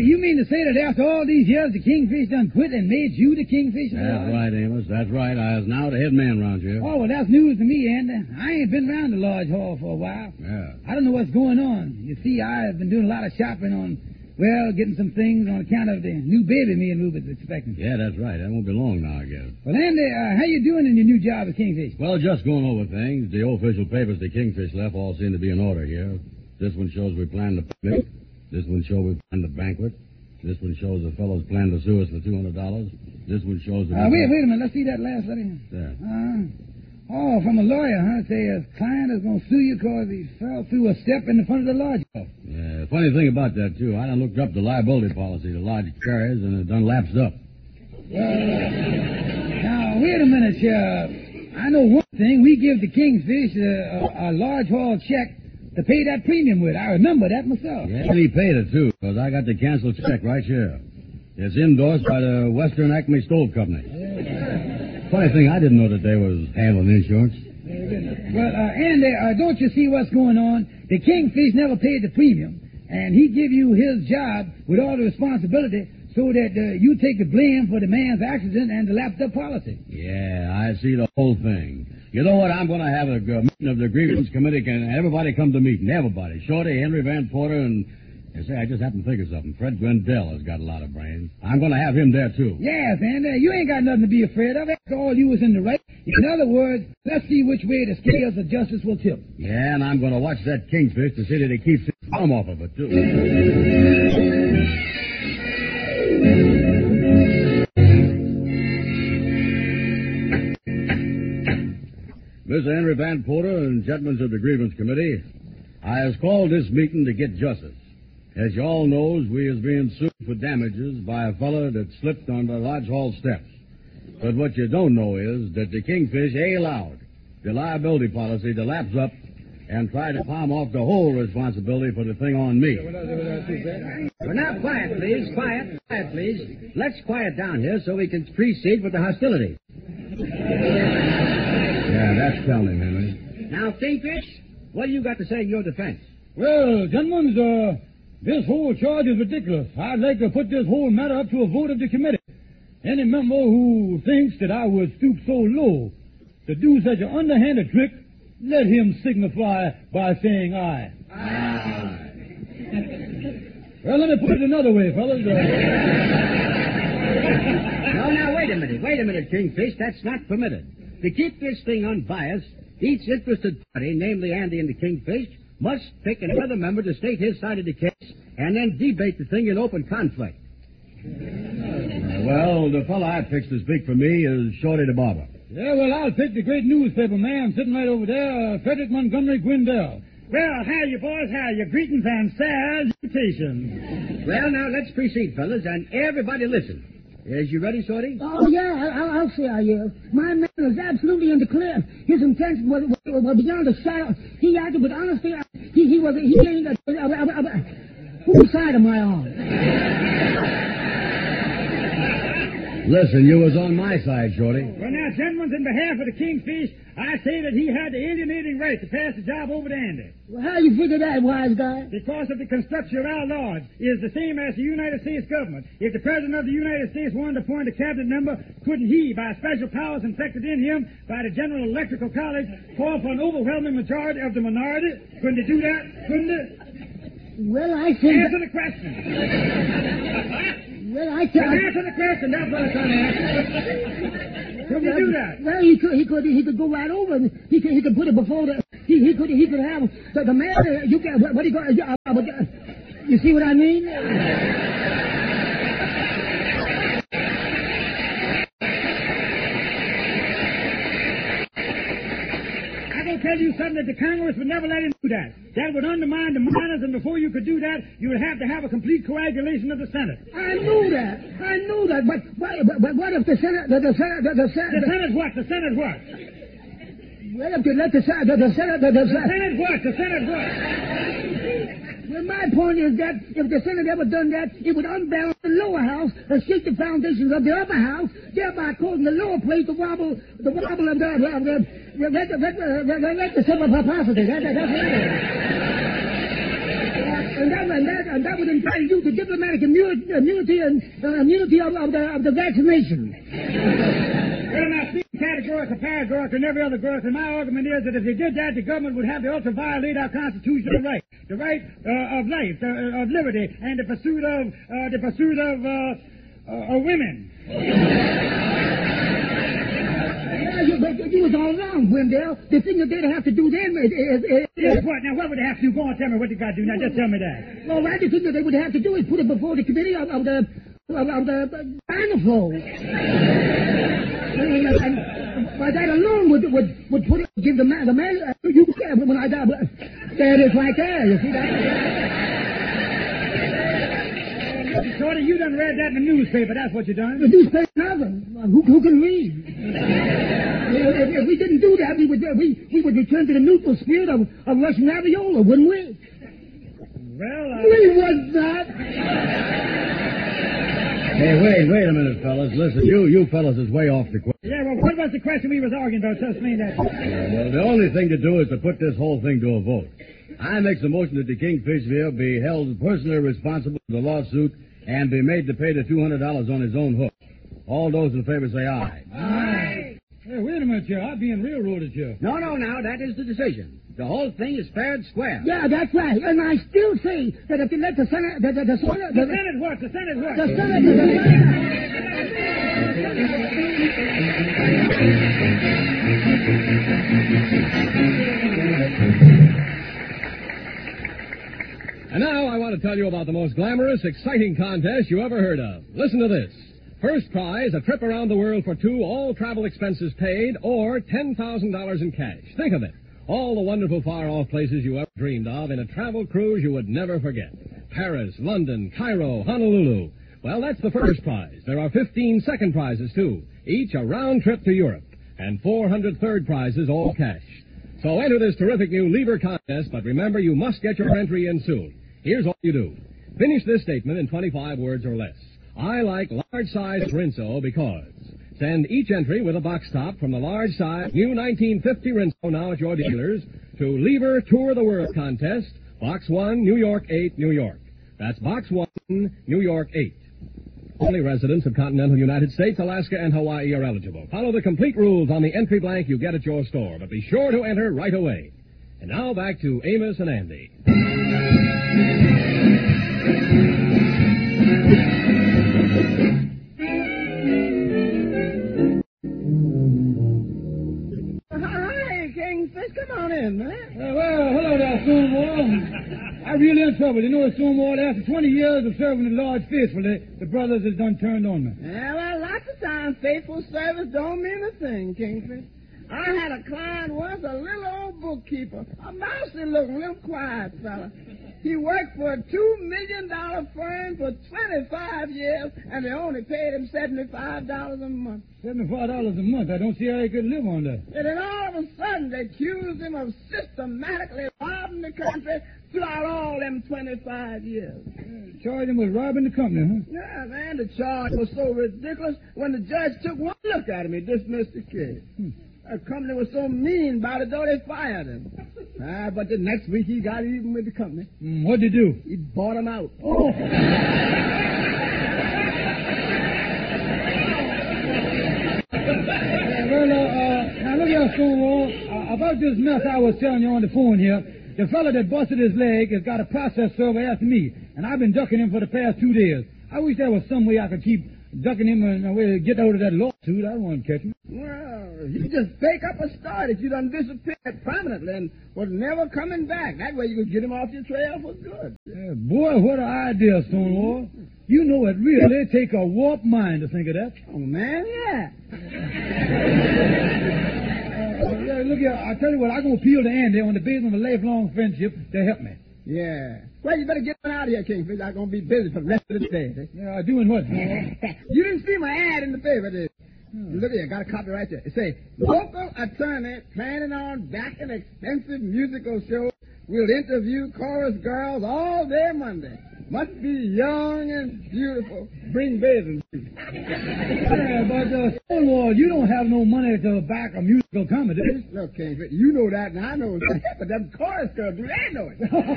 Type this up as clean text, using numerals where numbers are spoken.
you mean to say that after all these years, the Kingfish done quit and made you the Kingfisher? That's right, Amos. That's right. I is now the head man around here. Oh, well, that's news to me, Andy. I ain't been around the Lodge Hall for a while. Yeah. I don't know what's going on. You see, I've been doing a lot of shopping on, well, getting some things on account of the new baby me and Rupert's expecting. Yeah, that's right. That won't be long now, I guess. Well, Andy, how you doing in your new job as Kingfish? Well, just going over things. The official papers the Kingfish left all seem to be in order here. This one shows we planned the picnic. This one shows we planned the banquet. This one shows the fellows planned to sue us for $200. This one shows that... Wait a minute. Let's see that last letter. There. From a lawyer, huh? Say his client is going to sue you because he fell through a step in the front of the lodge. Yeah, funny thing about that, too. I done looked up the liability policy the lodge carries, and it done lapsed up. Now, wait a minute, Sheriff. I know one thing. We give the Kingfish a Lodge Hall check to pay that premium with. I remember that myself. Yeah, and he paid it, too, because I got the canceled check right here. It's endorsed by the Western Acme Stove Company. Funny thing, I didn't know that they was handling insurance. Well, Andy, don't you see what's going on? The Kingfish never paid the premium, and he give you his job with all the responsibility so that you take the blame for the man's accident and the lapsed up policy. Yeah, I see the whole thing. You know what? I'm going to have a meeting of the grievance committee. Can everybody come to meeting? Everybody. Shorty, Henry Van Porter, and... say, I just happened to think of something. Fred Grendel has got a lot of brains. I'm going to have him there, too. Yes, and you ain't got nothing to be afraid of. After all, you was in the right. In other words, let's see which way the scales of justice will tip. Yeah, and I'm going to watch that Kingfish to see that he keeps his thumb off of it, too. Mr. Henry Van Porter and gentlemen of the grievance committee, I has called this meeting to get justice. As you all knows, we is being sued for damages by a fella that slipped on the Lodge Hall steps. But what you don't know is that the Kingfish allowed the liability policy to lapse up and try to palm off the whole responsibility for the thing on me. Well, now, quiet, please. Quiet, please. Let's quiet down here so we can proceed with the hostility. Yeah, that's telling, Henry. Now, Kingfish, what do you got to say in your defense? Well, gentlemen, this whole charge is ridiculous. I'd like to put this whole matter up to a vote of the committee. Any member who thinks that I would stoop so low to do such an underhanded trick, let him signify by saying aye. Aye. Well, let me put it another way, fellas. Now, wait a minute, Kingfish. That's not permitted. To keep this thing unbiased, each interested party, namely Andy and the Kingfish, must pick another member to state his side of the case and then debate the thing in open conflict. Well, the fellow I picked to speak for me is Shorty the Barber. Yeah, well, I'll pick the great newspaper man sitting right over there, Frederick Montgomery Gwendell. Well, how you boys, how you? Greetings and salutations. Well, now, let's proceed, fellas, and everybody listen. Is you ready, Shorty? Oh, yeah, I'll say I am. My man was absolutely in the clear. His intention was beyond a shadow. He acted with honesty. He ain't whose side am I on? Listen, you was on my side, Shorty. Well, now, gentlemen, in behalf of the Kingfish, I say that he had the alienating right to pass the job over to Andy. Well, how you figure that, wise guy? Because of the construction of our lodge is the same as the United States government. If the President of the United States wanted to appoint a cabinet member, couldn't he, by special powers infected in him by the General Electrical College, call for an overwhelming majority of the minority? Couldn't they do that? Couldn't they? Well, I think... Answer the question. Well, I think... Answer the question. That's what I'm trying to ask. Couldn't he do that? Well, he could go right over and he could put it before the... He could have the mayor... You can... What do you got... You see what I mean? Tell you something that the Congress would never let him do that. That would undermine the miners, and before you could do that, you would have to have a complete coagulation of the Senate. I knew that. But what if the Senate... The Senate what? The Senate what? Well, if they let the Senate... The Senate what? The Senate what? Well, my point is that if the Senate ever done that, it would unbalance the lower house and shake the foundations of the upper house, thereby causing the lower plate to wobble of the civil capacity. That's it. And that would entitle you to diplomatic immunity and immunity of the vaccination. Well, now, speaking categorical, and every other girth, and my argument is that if they did that, the government would have to also violate our constitutional right, the right of life, of liberty, and the pursuit of women. But you was all wrong, Wendell. The thing that they'd have to do then is what? Now, what would they have to do? Go on, tell me what they got to do. Now, just tell me that. Well, the thing that they would have to do is put it before the committee of the dinosaurs. And by that alone would put it, give the man, you can, when I die, there it is right there, you see that? Shorty, you done read that in the newspaper, that's what you done. The newspaper, nothing. Who can read? If we didn't do that, we would return to the neutral spirit of Russian raviola, wouldn't we? Well, we would not. Hey, wait a minute, fellas. Listen, you fellas is way off the question. Yeah, well, what was the question we was arguing about? Just explain that. Well, the only thing to do is to put this whole thing to a vote. I make the motion that the Kingfishville be held personally responsible for the lawsuit and be made to pay the $200 on his own hook. All those in favor say aye. Aye. Hey, wait a minute, Joe. I'm being railroaded here. No, now, that is the decision. The whole thing is fair and square. Yeah, that's right. And I still say that if you let the Senate... The Senate what? The Senate what? The And now I want to tell you about the most glamorous, exciting contest you ever heard of. Listen to this. First prize, a trip around the world for two, all travel expenses paid, or $10,000 in cash. Think of it. All the wonderful far-off places you ever dreamed of in a travel cruise you would never forget. Paris, London, Cairo, Honolulu. Well, that's the first prize. There are 15 second prizes, too, each a round trip to Europe, and 400 third prizes, all cash. So enter this terrific new Lever contest, but remember, you must get your entry in soon. Here's all you do. Finish this statement in 25 words or less. I like large-sized Rinso because. Send each entry with a box top from the large-size new 1950 Rinso now at your dealers to Lever Tour the World Contest, Box 1, New York 8, New York. That's Box 1, New York 8. Only residents of continental United States, Alaska, and Hawaii are eligible. Follow the complete rules on the entry blank you get at your store, but be sure to enter right away. And now back to Amos and Andy. Come on in, man. Well, hello there, Stonewall. I'm really in trouble. You know, Stonewall, after 20 years of serving the Lord faithfully, the brothers has done turned on me. Yeah, well, lots of times faithful service don't mean a thing, Kingfish. I had a client once, a little old bookkeeper, a mousy looking, little quiet fella. He worked for a $2 million firm for 25 years, and they only paid him $75 a month. $75 a month? I don't see how he could live on that. And then all of a sudden, they accused him of systematically robbing the country throughout all them 25 years. Charged him with robbing the company, huh? Yeah, man, the charge was so ridiculous, when the judge took one look at him, he dismissed the case. The company was so mean about it, though, they fired him. But the next week, he got even with the company. What'd he do? He bought him out. Oh. Now look here, Stonewall. About this mess I was telling you on the phone here, the fella that busted his leg has got a process server after me, and I've been ducking him for the past 2 days. I wish there was some way I could keep ducking him and get out of that lawsuit. I don't want to catch him. Well, you just fake up a story that you done disappeared permanently and was never coming back. That way you could get him off your trail for good. Yeah, boy, what an idea, Stonewall. You know it really take a warped mind to think of that. Oh, man, yeah. Look here, I tell you what, I'm going to appeal to Andy on the basis of a lifelong friendship to help me. Yeah. Well, you better get on out of here, Kingfish. I'm going to be busy for the rest of the day. Yeah, doing what? You didn't see my ad in the paper, did you? Look here, got a copy right there. It says, local attorney planning on backing expensive musical shows will interview chorus girls all day Monday. Must be young and beautiful. Bring bathing suits. Yeah, but Stonewall, you don't have no money to back a musical comedy. Look, Kingfish, you know that and I know that, but them chorus girls do. They know it.